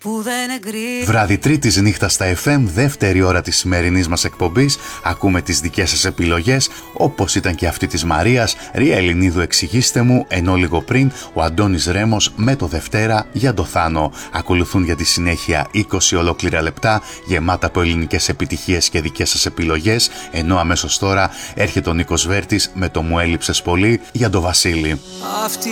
Βράδυ Τρίτης νύχτα στα FM, δεύτερη ώρα της σημερινής μας εκπομπής. Ακούμε τις δικές σας επιλογές, όπως ήταν και αυτή της Μαρίας. Ρία Ελληνίδου, εξηγήστε μου, ενώ λίγο πριν ο Αντώνης Ρέμος με το Δευτέρα για το Θάνο. Ακολουθούν για τη συνέχεια 20 ολόκληρα λεπτά γεμάτα από ελληνικές επιτυχίες και δικές σας επιλογές, ενώ αμέσως τώρα έρχεται ο Νίκος Βέρτης με το «Μου έλειψες πολύ» για το Βασίλη. Αυτή